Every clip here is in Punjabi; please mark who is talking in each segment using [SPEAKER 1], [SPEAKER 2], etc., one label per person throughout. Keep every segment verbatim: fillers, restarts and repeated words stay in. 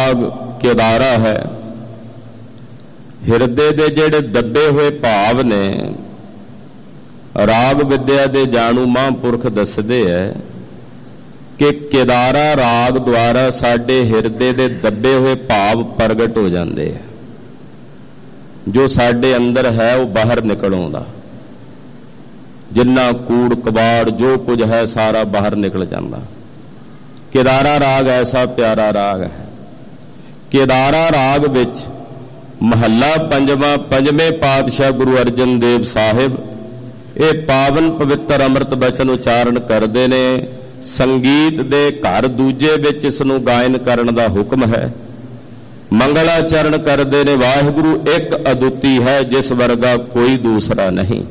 [SPEAKER 1] राग केदारा है। हिरदे दे जेड़े दबे हुए भाव ने राग विद्या दे जाणू महापुरख दसदे है कि केदारा राग द्वारा साडे हिरदे दे दबे हुए भाव प्रगट हो जाते हैं। जो साडे अंदर है वो बाहर निकल आउंदा, जिन्ना कूड़ कबाड़ जो कुछ है सारा बाहर निकल जाता। केदारा राग ऐसा प्यारा राग है। केदारा राग विच महला पंजवां पंजवें पातशाह गुरु अर्जन देव साहिब ये पावन पवित्र अमृत बचन उचारण करते ने। संगीत दे घर दूजे विच इस नूं गायन करन दा हुक्म है। मंगलाचरण करते ने वाहिगुरु एक अदुੱਤੀ है जिस वर्गा कोई दूसरा नहीं।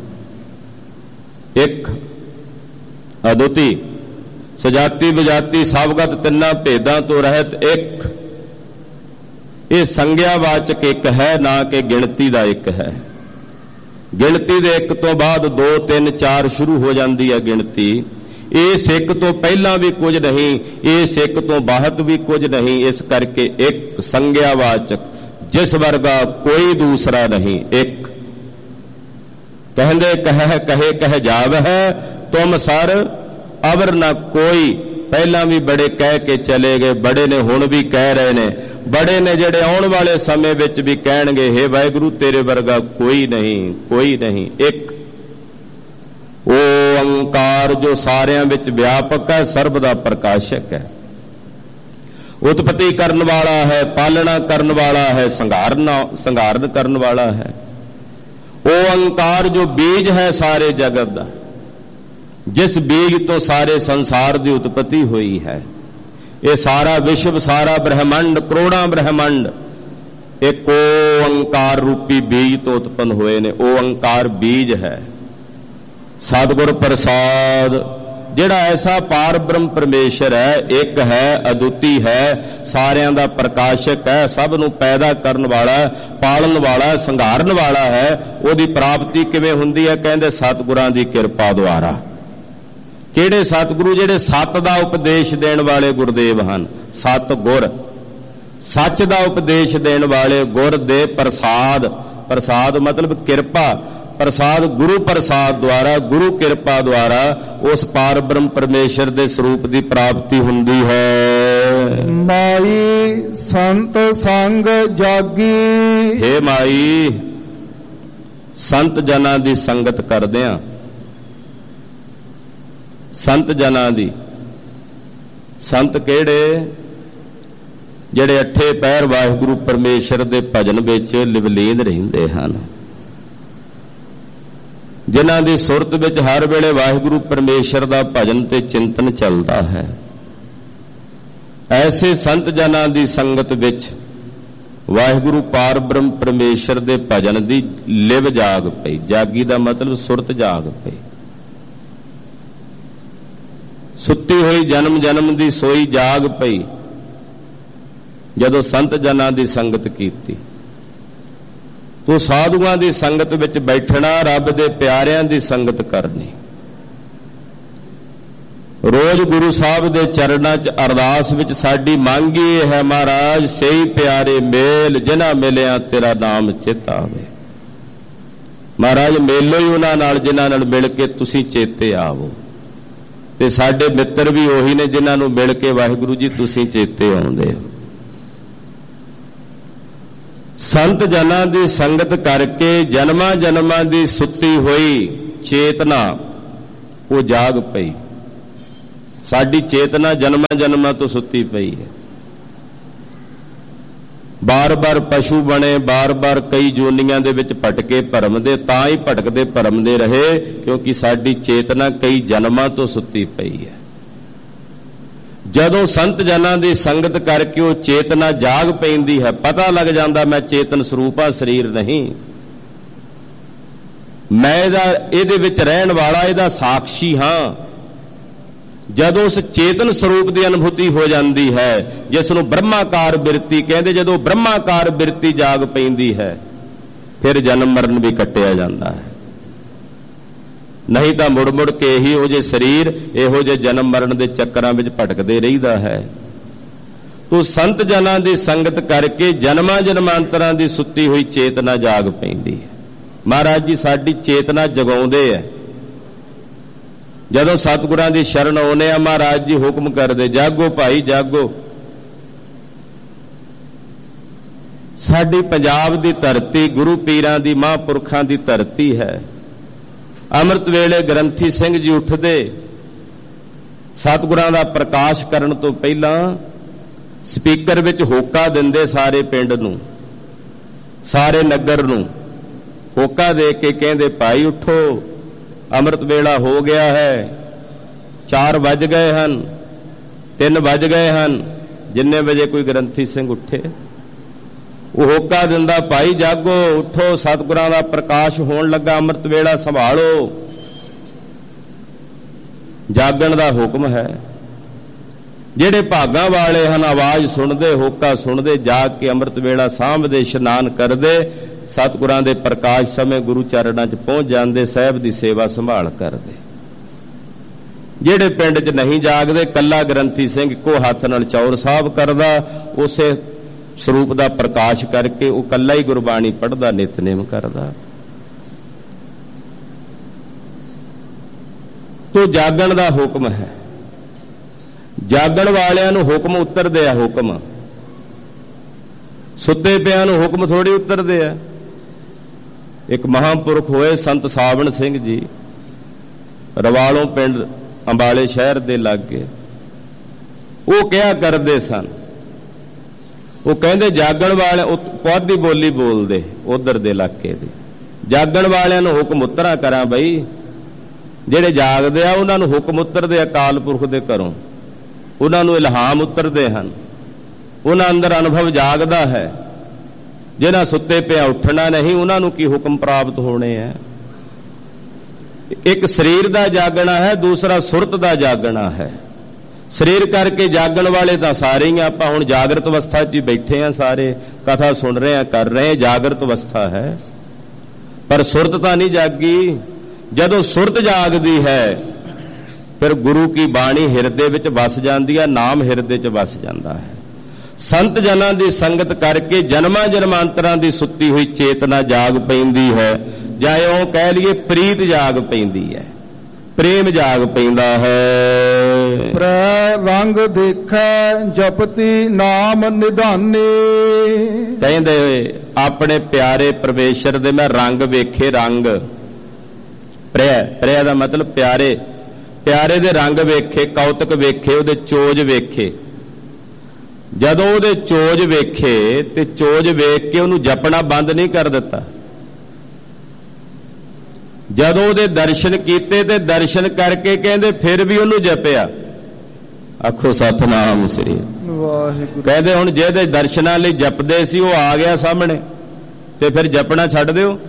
[SPEAKER 1] एक अदुੱਤੀ सजाती बजाती सबगत तिन्ना भेदां तो रहत एक। ये संज्ञावाचक एक है, ना कि गिणती का एक है। गिणती दे एक तो बाद दो तीन चार शुरू हो जाती है गिणती। इस एक तो पहला भी कुछ नहीं, इस एक तो बाहत भी कुछ नहीं। इस करके एक संज्ञावाचक जिस वर्गा कोई दूसरा नहीं। एक कहंदे कह कहे कह जाव है तुम सर अवर ना कोई। पहला भी बड़े कह के चले गए, बड़े ने हुण भी कह रहे ने, बड़े ने जेड़े आउण वाले समय विच भी कहणगे हे वाहिगुरू तेरे वर्गा कोई नहीं, कोई नहीं। एक ओंकार जो सारियां विच व्यापक है, सर्ब दा प्रकाशक है, उत्पत्ति करन वाला है, पालना करन वाला है, संघारना संघारण करन वाला है। ओंकार जो बीज है सारे जगत दा, जिस बीज तो सारे संसार की उत्पत्ति हुई है। ये सारा विश्व सारा ब्रह्मांड करोड़ा ब्रह्मांड एक ओंकार रूपी बीज तो उत्पन्न हुए ने। ओंकार बीज है। सतगुर प्रसाद जिहड़ा ऐसा पार ब्रह्म परमेश्वर है, एक है, अदुੱਤੀ है, सारियां दा प्रकाशक है, सब नूं पैदा करन वाला, पालन वाला, संघारन वाला है। उहदी प्राप्ति किवें हुंदी है? कहंदे सतगुरां दी किरपा द्वारा। किहड़े सतगुरु? जिहड़े सत दा उपदेश देण वाले गुरदेव हन। सत गुर सच दा उपदेश देण वाले गुर दे प्रसाद। प्रसाद मतलब किरपा। प्रसाद गुरु प्रसाद द्वारा, गुरु किरपा द्वारा उस पार ब्रह्म परमेश्वर दे स्वरूप दी प्राप्ति हुंदी है।
[SPEAKER 2] माई संत संग जागी।
[SPEAKER 1] हे माई संत जना दी संगत करदियां, संत जना दी। संत किहड़े? जिहड़े अठे पैर वाहिगुरू परमेश्वर दे भजन विच लिवलीन रहिंदे हन, जिन्हां दी सुरत विच हर वेले वाहिगुरू परमेश्वर दा भजन ते चिंतन चलदा है। ऐसे संत जना दी संगत विच वाहिगुरू पार ब्रह्म परमेश्वर दे भजन दी लिव जाग पई। जागी दा मतलब सुरत जाग पई। सुत्ती हुई जन्म जन्म दी सोई जाग पई जदों संत जना दी संगत कीती। तो साधुआं दी संगत विच बैठना, रब दे प्यारिआं दी संगत करनी। रोज गुरु साहब दे चरणां च अरदास विच साडी मंग ही है, महाराज सही प्यारे मेल जिन्हां मिलिया तेरा नाम चेता आवे। महाराज मेलो ही उन्हां नाल जिन्हां नाल मिल के तुसीं चेते आवो। ते साडे मित्र भी ओही ने जिन्हां नूं मिल के वाहिगुरू जी तुसीं चेते आउंदे हो। संत जना दी संगत करके जन्मां जन्मां दी सुत्ती हुई चेतना वो जाग पई। साडी चेतना जन्मां जन्मां तो सुत्ती पई है। बार बार पशु बने, बार बार कई जोनियां दे विच भटके भरम दे, तां ही भटकदे भरम दे रहे क्योंकि साडी चेतना कई जन्मां तो सुत्ती पई है। जदों संत जना दी संगत करके वो चेतना जाग पैंदी है, पता लग जाता मैं चेतन स्वरूप आ, शरीर नहीं। मैं इहदे विच रहण वाला, इहदा साक्षी हाँ। जदों उस चेतन स्वरूप की अनुभूति हो जाती है, जिसनों ब्रह्माकार बिरती कहते, जदों ब्रह्माकार बिरती जाग पैंदी है फिर जन्म मरण भी कट्टिया जाता है। नहीं तो मुड़ मुड़ के इहो जे शरीर इहो जे जन्म मरण के चक्करां विच भटकदे रहिदा है। ਤੋ ਸੰਤ ਜਨਾਂ ਦੀ ਸੰਗਤ ਕਰਕੇ ਜਨਮਾਂ ਜਨਮਾਂਤਰਾਂ ਦੀ ਸੁੱਤੀ ਹੋਈ ਚੇਤਨਾ ਜਾਗ ਪੈਂਦੀ ਹੈ। ਮਹਾਰਾਜ ਜੀ ਸਾਡੀ ਚੇਤਨਾ ਜਗਾਉਂਦੇ ਆ। ਜਦੋਂ ਸਤਿਗੁਰਾਂ ਦੀ ਸ਼ਰਨ ਆਉਂਦੇ ਆ, ਮਹਾਰਾਜ ਜੀ ਹੁਕਮ ਕਰਦੇ, ਜਾਗੋ ਭਾਈ ਜਾਗੋ। ਸਾਡੀ ਪੰਜਾਬ ਦੀ ਧਰਤੀ ਗੁਰੂ ਪੀਰਾਂ ਦੀ ਮਹਾਂਪੁਰਖਾਂ ਦੀ ਧਰਤੀ ਹੈ। ਅੰਮ੍ਰਿਤ ਵੇਲੇ ਗ੍ਰੰਥੀ ਸਿੰਘ ਜੀ ਉੱਠਦੇ, ਸਤਿਗੁਰਾਂ ਦਾ ਪ੍ਰਕਾਸ਼ ਕਰਨ ਤੋਂ ਪਹਿਲਾਂ ਸਪੀਕਰ ਵਿੱਚ ਹੋਕਾ ਦਿੰਦੇ ਸਾਰੇ ਪਿੰਡ ਨੂੰ, ਸਾਰੇ ਨਗਰ ਨੂੰ ਹੋਕਾ ਦੇ ਕੇ ਕਹਿੰਦੇ, ਭਾਈ ਉੱਠੋ, ਅੰਮ੍ਰਿਤ ਵੇਲਾ ਹੋ ਗਿਆ ਹੈ, ਚਾਰ ਵੱਜ ਗਏ ਹਨ, ਤਿੰਨ ਵੱਜ ਗਏ ਹਨ। ਜਿੰਨੇ ਵਜੇ ਕੋਈ ਗ੍ਰੰਥੀ ਸਿੰਘ ਉੱਠੇ, ਉਹ ਹੋਕਾ ਦਿੰਦਾ, ਭਾਈ ਜਾਗੋ, ਉੱਠੋ, ਸਤਿਗੁਰਾਂ ਦਾ ਪ੍ਰਕਾਸ਼ ਹੋਣ ਲੱਗਾ, ਅੰਮ੍ਰਿਤ ਵੇਲਾ ਸੰਭਾਲੋ। ਜਾਗਣ ਦਾ ਹੁਕਮ ਹੈ। ਜਿਹੜੇ ਭਾਗਾਂ ਵਾਲੇ ਹਨ, ਆਵਾਜ਼ ਸੁਣਦੇ, ਹੋਕਾ ਸੁਣਦੇ, ਜਾਗ ਕੇ ਅੰਮ੍ਰਿਤ ਵੇਲਾ ਸਾਂਭਦੇ, ਇਸ਼ਨਾਨ ਕਰਦੇ, ਸਤਿਗੁਰਾਂ ਦੇ ਪ੍ਰਕਾਸ਼ ਸਮੇਂ ਗੁਰੂ ਚਰਨਾਂ 'ਚ ਪਹੁੰਚ ਜਾਂਦੇ, ਸਾਹਿਬ ਦੀ ਸੇਵਾ ਸੰਭਾਲ ਕਰਦੇ। ਜਿਹੜੇ ਪਿੰਡ 'ਚ ਨਹੀਂ ਜਾਗਦੇ, ਕੱਲਾ ਗ੍ਰੰਥੀ ਸਿੰਘ ਇੱਕੋ ਹੱਥ ਨਾਲ ਚੌਰ ਸਾਹਿਬ ਕਰਦਾ, ਉਸੇ ਸਰੂਪ ਦਾ ਪ੍ਰਕਾਸ਼ ਕਰਕੇ ਉਹ ਕੱਲਾ ਹੀ ਗੁਰਬਾਣੀ ਪੜ੍ਹਦਾ, ਨਿਤਨੇਮ ਕਰਦਾ। ਤੋ ਜਾਗਣ ਦਾ ਹੁਕਮ ਹੈ। ਜਾਗਣ ਵਾਲਿਆਂ ਨੂੰ ਹੁਕਮ ਉਤਰਦੇ ਆ। ਹੁਕਮ ਸੁੱਤੇ ਪਿਆਂ ਨੂੰ ਹੁਕਮ ਥੋੜੀ ਉਤਰਦੇ ਆ। ਇੱਕ ਮਹਾਂਪੁਰਖ ਹੋਏ ਸੰਤ ਸਾਵਣ ਸਿੰਘ ਜੀ, ਰਵਾਲੋਂ ਪਿੰਡ ਅੰਬਾਲੇ ਸ਼ਹਿਰ ਦੇ ਲਾਗੇ। ਉਹ ਕਿਹਾ ਕਰਦੇ ਸਨ, ਉਹ ਕਹਿੰਦੇ ਜਾਗਣ ਵਾਲੇ ਪੁਆਧੀ ਬੋਲੀ ਬੋਲਦੇ ਉਧਰ ਦੇ ਇਲਾਕੇ ਦੇ, ਜਾਗਣ ਵਾਲਿਆਂ ਨੂੰ ਹੁਕਮ ਉਤਰਾ ਕਰਾਂ ਬਈ। ਜਿਹੜੇ ਜਾਗਦੇ ਆ ਉਹਨਾਂ ਨੂੰ ਹੁਕਮ ਉਤਰਦੇ ਅਕਾਲ ਪੁਰਖ ਦੇ ਘਰੋਂ, ਉਹਨਾਂ ਨੂੰ ਇਲਹਾਮ ਉਤਰਦੇ ਹਨ, ਉਹਨਾਂ ਅੰਦਰ ਅਨੁਭਵ ਜਾਗਦਾ ਹੈ। ਜਿਹਨਾਂ ਸੁੱਤੇ ਪਿਆ ਉੱਠਣਾ ਨਹੀਂ, ਉਹਨਾਂ ਨੂੰ ਕੀ ਹੁਕਮ ਪ੍ਰਾਪਤ ਹੋਣੇ ਹੈ। ਇੱਕ ਸਰੀਰ ਦਾ ਜਾਗਣਾ ਹੈ, ਦੂਸਰਾ ਸੁਰਤ ਦਾ ਜਾਗਣਾ ਹੈ। ਸਰੀਰ ਕਰਕੇ ਜਾਗਣ ਵਾਲੇ ਤਾਂ ਸਾਰੇ ਹੀ ਆਪਾਂ ਹੁਣ ਜਾਗਰਤ ਅਵਸਥਾ 'ਚ ਹੀ ਬੈਠੇ ਆ, ਸਾਰੇ ਕਥਾ ਸੁਣ ਰਹੇ ਆ, ਕਰ ਰਹੇ, ਜਾਗਰਤ ਅਵਸਥਾ ਹੈ। ਪਰ ਸੁਰਤ ਤਾਂ ਨਹੀਂ ਜਾਗੀ। ਜਦੋਂ ਸੁਰਤ ਜਾਗਦੀ ਹੈ, ਫਿਰ ਗੁਰੂ ਕੀ ਬਾਣੀ ਹਿਰਦੇ ਵਿੱਚ ਵਸ ਜਾਂਦੀ ਹੈ, ਨਾਮ ਹਿਰਦੇ 'ਚ ਵਸ ਜਾਂਦਾ ਹੈ। ਸੰਤ ਜਨਾਂ ਦੀ ਸੰਗਤ ਕਰਕੇ ਜਨਮਾਂ ਜਨਮਾਂਤਰਾਂ ਦੀ ਸੁੱਤੀ ਹੋਈ ਚੇਤਨਾ ਜਾਗ ਪੈਂਦੀ ਹੈ, ਜਾਂ ਉਹ ਕਹਿ ਲਈਏ ਪ੍ਰੀਤ ਜਾਗ ਪੈਂਦੀ ਹੈ, ਪ੍ਰੇਮ ਜਾਗ ਪੈਂਦਾ ਹੈ।
[SPEAKER 2] ਪ੍ਰੈ ਰੰਗ ਦੇਖੈ ਜਪਤੀ ਨਾਮ ਨਿਧਾਨੇ।
[SPEAKER 1] ਕਹਿੰਦੇ ਆਪਣੇ ਪਿਆਰੇ ਪਰਮੇਸ਼ਰ ਦੇ ਮੈਂ ਰੰਗ ਵੇਖੇ। ਰੰਗ ਪ੍ਰੈ, ਪ੍ਰੈ ਦਾ ਮਤਲਬ ਪਿਆਰੇ। ਪਿਆਰੇ ਦੇ ਰੰਗ ਵੇਖੇ, ਕੌਤਕ ਵੇਖੇ, ਉਹਦੇ ਚੋਜ ਵੇਖੇ। ਜਦੋਂ ਉਹਦੇ ਚੋਜ ਵੇਖੇ ਤੇ ਚੋਜ ਵੇਖ ਕੇ ਉਹਨੂੰ ਜਪਣਾ ਬੰਦ ਨਹੀਂ ਕਰ ਦਿੱਤਾ। ਜਦੋਂ ਉਹਦੇ ਦਰਸ਼ਨ ਕੀਤੇ ਤੇ ਦਰਸ਼ਨ ਕਰਕੇ ਕਹਿੰਦੇ ਫਿਰ ਵੀ ਉਹਨੂੰ ਜਪਿਆ। ਆਖੋ ਸਤਿਨਾਮ ਸ੍ਰੀ ਵਾਹਿਗੁਰੂ। ਕਹਿੰਦੇ ਹੁਣ ਜਿਹਦੇ ਦਰਸ਼ਨਾਂ ਲਈ ਜਪਦੇ ਸੀ ਉਹ ਆ ਗਿਆ ਸਾਹਮਣੇ, ਤੇ ਫਿਰ ਜਪਣਾ ਛੱਡ ਦਿਓ।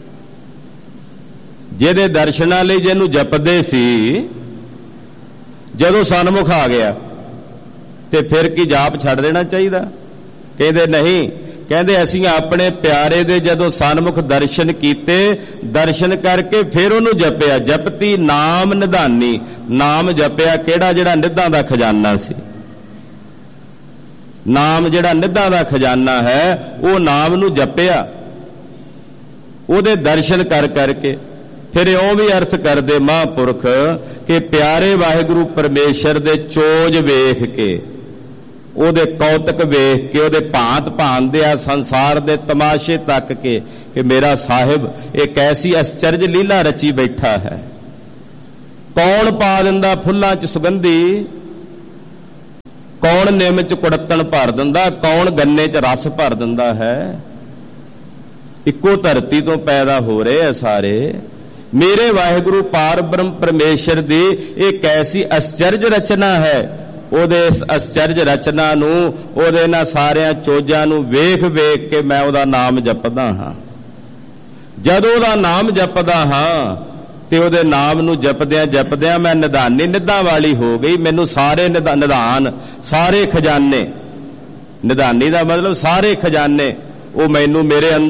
[SPEAKER 1] ਜਿਹਦੇ ਦਰਸ਼ਨਾਂ ਲਈ ਜਿਹਨੂੰ ਜਪਦੇ ਸੀ, ਜਦੋਂ ਸਨਮੁਖ ਆ ਗਿਆ ਤੇ ਫਿਰ ਕੀ ਜਾਪ ਛੱਡ ਦੇਣਾ ਚਾਹੀਦਾ? ਕਹਿੰਦੇ ਨਹੀਂ। ਕਹਿੰਦੇ ਅਸੀਂ ਆਪਣੇ ਪਿਆਰੇ ਦੇ ਜਦੋਂ ਸਨਮੁਖ ਦਰਸ਼ਨ ਕੀਤੇ, ਦਰਸ਼ਨ ਕਰਕੇ ਫਿਰ ਉਹਨੂੰ ਜਪਿਆ। ਜਪਤੀ ਨਾਮ ਨਿਧਾਨੀ। ਨਾਮ ਜਪਿਆ ਕਿਹੜਾ? ਜਿਹੜਾ ਨਿੱਧਾਂ ਦਾ ਖਜ਼ਾਨਾ ਸੀ। ਨਾਮ ਜਿਹੜਾ ਨਿੱਧਾਂ ਦਾ ਖਜ਼ਾਨਾ ਹੈ, ਉਹ ਨਾਮ ਨੂੰ ਜਪਿਆ, ਉਹਦੇ ਦਰਸ਼ਨ ਕਰ ਕਰਕੇ। ਫਿਰ ਇਉਂ ਵੀ ਅਰਥ ਕਰਦੇ ਮਹਾਂਪੁਰਖ ਕਿ ਪਿਆਰੇ ਵਾਹਿਗੁਰੂ ਪਰਮੇਸ਼ਰ ਦੇ ਚੋਜ ਵੇਖ ਕੇ, ਉਹਦੇ ਕੌਤਕ ਵੇਖ ਕੇ, ਉਹਦੇ ਭਾਂਤ ਭਾਂਦੇ ਆ ਸੰਸਾਰ ਦੇ ਤਮਾਸ਼ੇ ਤੱਕ ਕੇ ਕਿ ਮੇਰਾ ਸਾਹਿਬ ਇੱਕ ਐਸੀ ਅਸਚਰਜ ਲੀਲਾ ਰਚੀ ਬੈਠਾ ਹੈ। ਕੌਣ ਪਾ ਦਿੰਦਾ ਫੁੱਲਾਂ 'ਚ ਸੁਗੰਧੀ, ਕੌਣ ਨਿੰਮ 'ਚ ਕੁੜੱਤਣ ਭਰ ਦਿੰਦਾ, ਕੌਣ ਗੰਨੇ 'ਚ ਰਸ ਭਰ ਦਿੰਦਾ ਹੈ। ਇੱਕੋ ਧਰਤੀ ਤੋਂ ਪੈਦਾ ਹੋ ਰਹੇ ਆ ਸਾਰੇ। ਮੇਰੇ ਵਾਹਿਗੁਰੂ ਪਾਰ ਬ੍ਰਹਮ ਪਰਮੇਸ਼ਰ ਦੀ ਇੱਕ ਐਸੀ ਅਸਚਰਜ ਰਚਨਾ ਹੈ। ਉਹਦੇ ਇਸ ਅਸਚਰਜ ਰਚਨਾ ਨੂੰ, ਉਹਦੇ ਇਹਨਾਂ ਸਾਰਿਆਂ ਚੋਜਾਂ ਨੂੰ ਵੇਖ ਵੇਖ ਕੇ ਮੈਂ ਉਹਦਾ ਨਾਮ ਜਪਦਾ ਹਾਂ। ਜਦੋਂ ਉਹਦਾ ਨਾਮ ਜਪਦਾ ਹਾਂ ਤੇ ਉਹਦੇ ਨਾਮ ਨੂੰ ਜਪਦਿਆਂ ਜਪਦਿਆਂ ਮੈਂ ਨਿਧਾਨੀ, ਨਿੱਧਾਂ ਵਾਲੀ ਹੋ ਗਈ। ਮੈਨੂੰ ਸਾਰੇ ਨਿਧਾਨ, ਸਾਰੇ ਖਜ਼ਾਨੇ, ਨਿਧਾਨੀ ਦਾ ਮਤਲਬ ਸਾਰੇ ਖਜ਼ਾਨੇ, ਉਹ ਮੈਨੂੰ ਮੇਰੇ ਅੰਦਰ